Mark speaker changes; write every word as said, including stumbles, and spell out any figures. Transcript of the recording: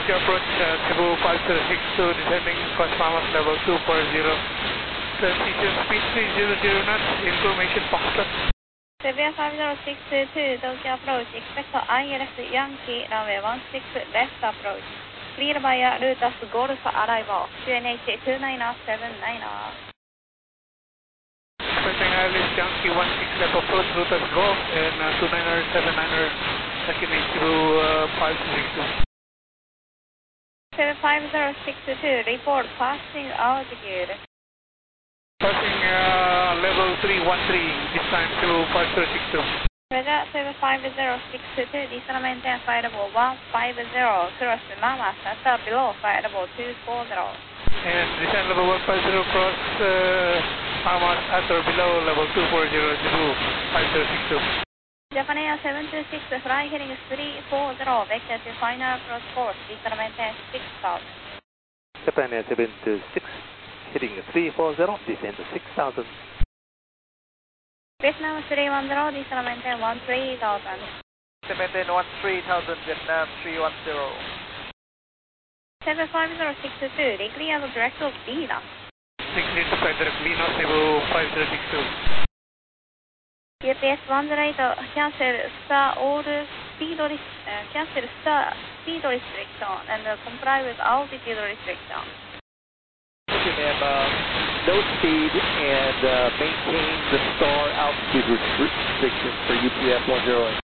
Speaker 1: to approach uh, Cebu five zero six two, descending Coast Bahamas level two four zero. Transition speed three hundred knots, information Foxtrot.
Speaker 2: Cebu five zero six two, Tokyo approach, expect I L S Yankee, runway one six left approach. Clear by route as Golf arrival, Q N H two nine seven nine.
Speaker 1: Expecting I L S Yankee one six left approach, route as Golf, and uh, two nine seven nine, Q N H Cebu uh, five six two.
Speaker 2: Cebu five zero six two, report passing altitude.
Speaker 1: Passing uh, level three one three, this time to five zero six two.
Speaker 2: Roger, Cebu five zero six two, descend maintain flight level one five zero, cross Mama, Santa below flight level two four zero.
Speaker 1: And descend level one five zero, cross uh, Mama, at or below level two four zero, Cebu five zero six two.
Speaker 2: Japan Air seven two six, fly heading three four zero, vector to final cross course, descend maintain six thousand.
Speaker 3: Japan Air seven two six. Heading three four zero, descend to six thousand.
Speaker 2: Vietnam three one zero, descend maintain one three thousand.
Speaker 4: Maintain one three thousand, Vietnam three one zero.
Speaker 2: Cebu five zero six two, declare the direct of Dina.
Speaker 1: Declare to flight direct Lino, Cebu five zero six two.
Speaker 2: U P S one zero eight, cancel star all speed, uh, cancel star speed restriction and uh, comply with altitude restriction.
Speaker 4: And uh, no speed and uh, maintain the star altitude restriction for U P S one zero eight.